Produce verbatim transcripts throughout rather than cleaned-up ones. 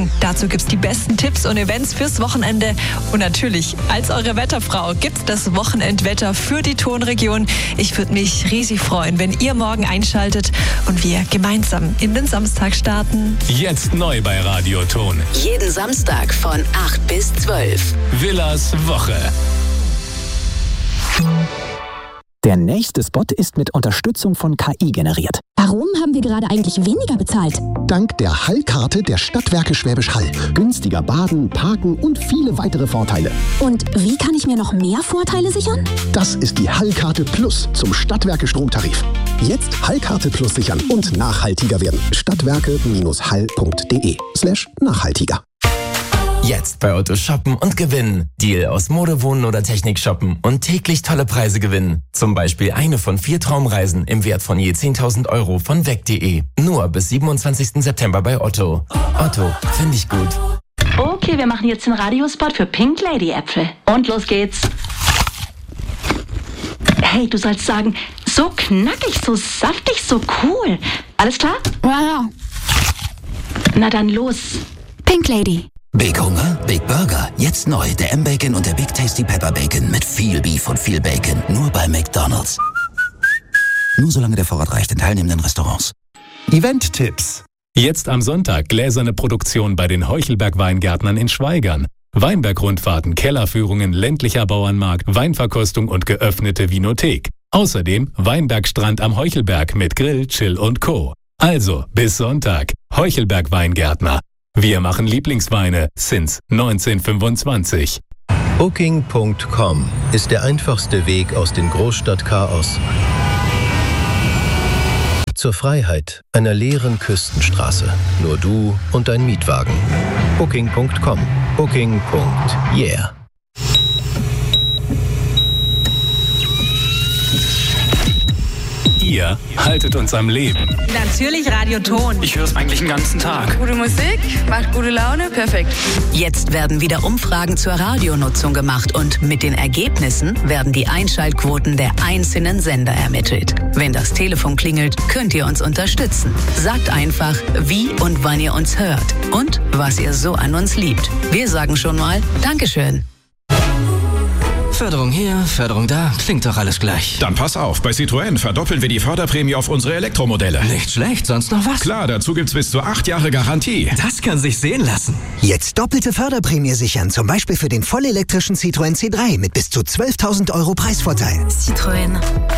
Dazu gibt's die besten Tipps und Events fürs Wochenende. Und natürlich, als eure Wetterfrau gibt's das Wochenendwetter für die Tonregion. Ich würde mich riesig freuen, wenn ihr morgen einschaltet und wir gemeinsam in den Samstag starten. Jetzt neu bei Radio Ton. Jeden Samstag von acht bis zwölf. Willas Woche. Der nächste Spot ist mit Unterstützung von K I generiert. Warum haben wir gerade eigentlich weniger bezahlt? Dank der Hallkarte der Stadtwerke Schwäbisch Hall. Günstiger Baden, Parken und viele weitere Vorteile. Und wie kann ich mir noch mehr Vorteile sichern? Das ist die Hallkarte Plus zum Stadtwerke Stromtarif. Jetzt Hallkarte Plus sichern und nachhaltiger werden. Stadtwerke-hall.de slash nachhaltiger. Jetzt bei Otto shoppen und gewinnen. Deal aus Mode, Wohnen oder Technik shoppen und täglich tolle Preise gewinnen. Zum Beispiel eine von vier Traumreisen im Wert von je zehntausend Euro von weg punkt de. Nur bis siebenundzwanzigsten September bei Otto. Otto, finde ich gut. Okay, wir machen jetzt den Radiospot für Pink Lady Äpfel. Und los geht's. Hey, du sollst sagen, so knackig, so saftig, so cool. Alles klar? Ja, ja. Na dann los. Pink Lady. Big Hunger, Big Burger. Jetzt neu, der M-Bacon und der Big Tasty Pepper Bacon mit viel Beef und viel Bacon. Nur bei McDonald's. Nur solange der Vorrat reicht in teilnehmenden Restaurants. Event-Tipps. Jetzt am Sonntag gläserne Produktion bei den Heuchelberg-Weingärtnern in Schwaigern. Weinberg-Rundfahrten, Kellerführungen, ländlicher Bauernmarkt, Weinverkostung und geöffnete Vinothek. Außerdem Weinbergstrand am Heuchelberg mit Grill, Chill und Co. Also, bis Sonntag. Heuchelberg-Weingärtner. Wir machen Lieblingsweine since neunzehnhundertfünfundzwanzig. Booking Punkt com ist der einfachste Weg aus dem Großstadtchaos zur Freiheit einer leeren Küstenstraße. Nur du und dein Mietwagen. Booking Punkt com. Booking. Yeah. Ihr haltet uns am Leben. Natürlich Radio Ton. Ich höre es eigentlich den ganzen Tag. Gute Musik, macht gute Laune, perfekt. Jetzt werden wieder Umfragen zur Radionutzung gemacht und mit den Ergebnissen werden die Einschaltquoten der einzelnen Sender ermittelt. Wenn das Telefon klingelt, könnt ihr uns unterstützen. Sagt einfach, wie und wann ihr uns hört und was ihr so an uns liebt. Wir sagen schon mal Dankeschön. Förderung hier, Förderung da, klingt doch alles gleich. Dann pass auf, bei Citroën verdoppeln wir die Förderprämie auf unsere Elektromodelle. Nicht schlecht, sonst noch was? Klar, dazu gibt's bis zu acht Jahre Garantie. Das kann sich sehen lassen. Jetzt doppelte Förderprämie sichern, zum Beispiel für den vollelektrischen Citroën C drei mit bis zu zwölftausend Euro Preisvorteil. Citroën.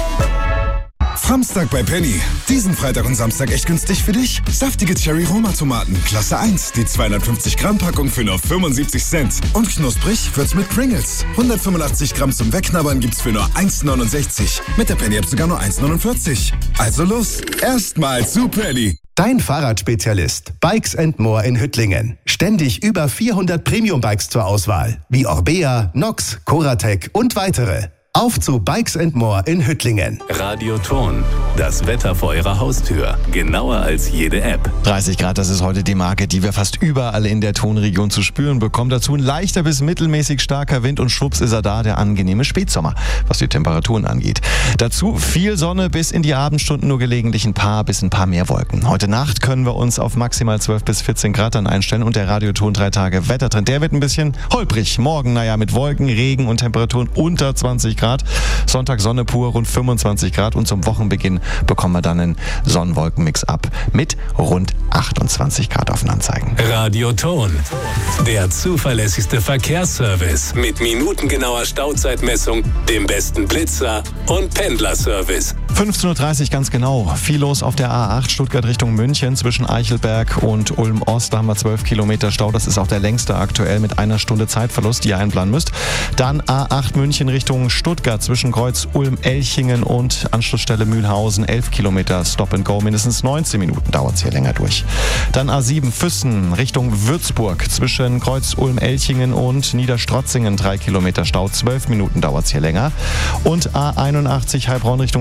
Samstag bei Penny. Diesen Freitag und Samstag echt günstig für dich. Saftige Cherry-Roma-Tomaten, Klasse eins. Die zweihundertfünfzig Gramm Packung für nur fünfundsiebzig Cent. Und knusprig wird's mit Pringles. hundertfünfundachtzig Gramm zum Wegknabbern gibt's für nur eins neunundsechzig. Mit der Penny-App sogar nur eins neunundvierzig. Also los, erstmal zu Penny. Dein Fahrradspezialist. Bikes and More in Hüttlingen. Ständig über vierhundert Premium-Bikes zur Auswahl. Wie Orbea, Nox, Coratec und weitere. Auf zu Bikes and More in Hüttlingen. Radio Ton. Das Wetter vor eurer Haustür. Genauer als jede App. dreißig Grad, das ist heute die Marke, die wir fast überall in der Tonregion zu spüren bekommen. Dazu ein leichter bis mittelmäßig starker Wind und schwupps ist er da, der angenehme Spätsommer, was die Temperaturen angeht. Dazu viel Sonne bis in die Abendstunden, nur gelegentlich ein paar bis ein paar mehr Wolken. Heute Nacht können wir uns auf maximal zwölf bis vierzehn Grad dann einstellen und der Radioton drei Tage Wettertrend, der wird ein bisschen holprig. Morgen, naja, mit Wolken, Regen und Temperaturen unter zwanzig Grad. Sonntag Sonne pur, rund fünfundzwanzig Grad und zum Wochenbeginn bekommen wir dann einen Sonnenwolkenmix ab mit rund achtundzwanzig Grad auf den Anzeigen. Radio Ton, der zuverlässigste Verkehrsservice mit minutengenauer Stauzeitmessung, dem besten Blitzer und Pendlerservice. fünfzehn Uhr dreißig ganz genau. Viel los auf der A acht Stuttgart Richtung München zwischen Eichelberg und Ulm-Ost. Da haben wir zwölf Kilometer Stau. Das ist auch der längste aktuell mit einer Stunde Zeitverlust, die ihr einplanen müsst. Dann A acht München Richtung Stuttgart zwischen Kreuz Ulm-Elchingen und Anschlussstelle Mühlhausen. elf Kilometer Stop and Go. Mindestens neunzehn Minuten dauert es hier länger durch. Dann A sieben Füssen Richtung Würzburg zwischen Kreuz Ulm-Elchingen und Niederstrotzingen. drei Kilometer Stau. zwölf Minuten dauert es hier länger. Und A einundachtzig Heilbronn Richtung Würzburg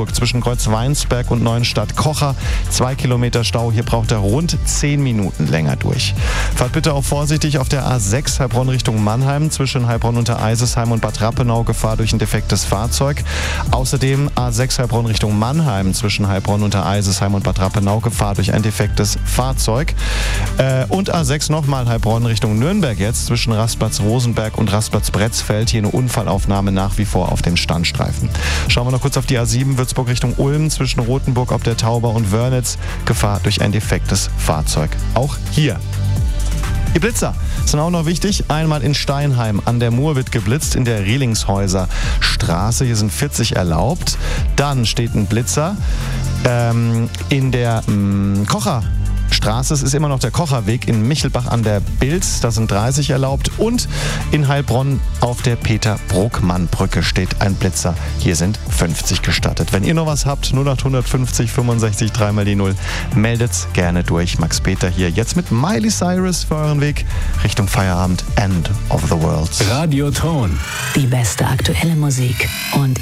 Duisburg zwischen Kreuzweinsberg und Neuenstadt-Kocher. Zwei Kilometer Stau, hier braucht er rund zehn Minuten länger durch. Fahrt bitte auch vorsichtig auf der A sechs Heilbronn Richtung Mannheim zwischen Heilbronn unter Eisesheim und Bad Rappenau, Gefahr durch ein defektes Fahrzeug. Außerdem A sechs Heilbronn Richtung Mannheim zwischen Heilbronn unter Eisesheim und Bad Rappenau, Gefahr durch ein defektes Fahrzeug. Äh, und A sechs nochmal Heilbronn Richtung Nürnberg jetzt zwischen Rastplatz Rosenberg und Rastplatz Bretzfeld. Hier eine Unfallaufnahme nach wie vor auf dem Standstreifen. Schauen wir noch kurz auf die A sieben Würzburg Richtung Ulm zwischen Rothenburg ob der Tauber und Wörnitz, Gefahr durch ein defektes Fahrzeug. Auch hier. Die Blitzer sind auch noch wichtig. Einmal in Steinheim an der Mur wird geblitzt, in der Rielingshäuser Straße. Hier sind vierzig erlaubt. Dann steht ein Blitzer ähm, in der mh, Kocher Straße. Es ist immer noch der Kocherweg in Michelbach an der Bilz. Da sind dreißig erlaubt. Und in Heilbronn auf der Peter-Bruckmann-Brücke steht ein Blitzer. Hier sind fünfzig gestattet. Wenn ihr noch was habt, null acht fünfzig fünfundsechzig drei mal die null, meldet's gerne durch. Max Peter hier jetzt mit Miley Cyrus für euren Weg Richtung Feierabend. End of the World. Radioton. Die beste aktuelle Musik und